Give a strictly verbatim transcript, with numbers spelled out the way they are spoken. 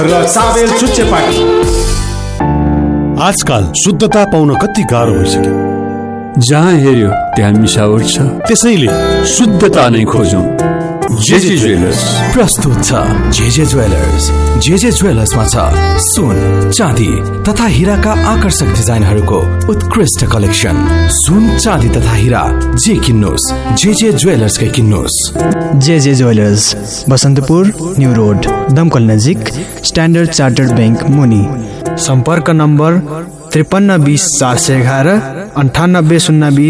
र साबेल चुच्चे पार्टी। आजकल शुद्धता पाउन कति गाह्रो भइसक्यो। जहाँ हेर्यो त्यहाँ मिसावट छ, त्यसैले शुद्धता नै खोजौं। जेजे ज्वेलर्स प्रस्तुत छ। JJ jewellers. जेजे ज्वेलर्समा छ सुन, चाँदी तथा हीराका आकर्षक डिजाइनहरूको उत्कृष्ट कलेक्सन। सुन, चाँदी तथा हीरा जे किन्नुस् JJ ज्वेलर्सकै किन्नुस्। JJ jewellers, Basantapur new road, दमकल नजिक, स्ट्यान्डर्ड चार्टर्ड बैंक मुनि। सम्पर्क नम्बर त्रिपन्न बीस चार सय एघार अन्ठानब्बे शून्य बीस